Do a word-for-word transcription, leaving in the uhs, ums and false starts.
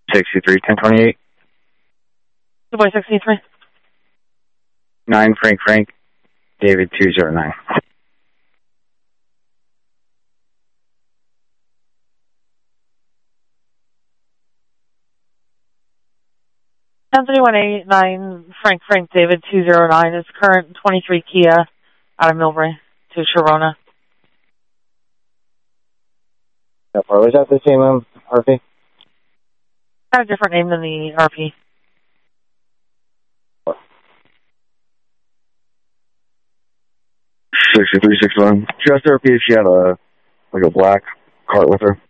sixty-three, ten twenty-eight. Two boy sixty-three. Nine, Frank Frank, David two zero nine. ten thirty-one eighty-nine, Frank Frank, David two zero nine is current twenty-three Kia out of Millbrae to Sharona. Was that the same um, R P? Got a different name than the R P. sixty-three sixty-one. Just R P if she had a, like a black cart with her.